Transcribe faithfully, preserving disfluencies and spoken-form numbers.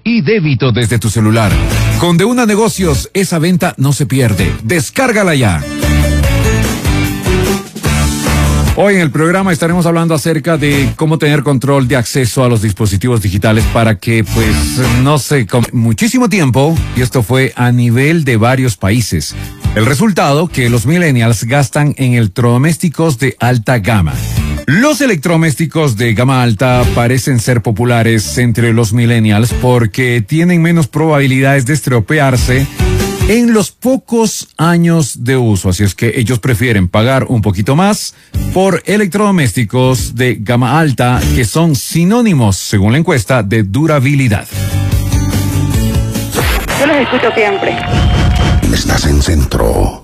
y débito desde tu celular. Con De Una Negocios, esa venta no se pierde. Descárgala ya. Hoy en el programa estaremos hablando acerca de cómo tener control de acceso a los dispositivos digitales para que, pues, no se con muchísimo tiempo, y esto fue a nivel de varios países. El resultado, que los millennials gastan en electrodomésticos de alta gama. Los electrodomésticos de gama alta parecen ser populares entre los millennials porque tienen menos probabilidades de estropearse en los pocos años de uso, así es que ellos prefieren pagar un poquito más por electrodomésticos de gama alta que son sinónimos, según la encuesta, de durabilidad. Yo los escucho siempre. Estás en Centro.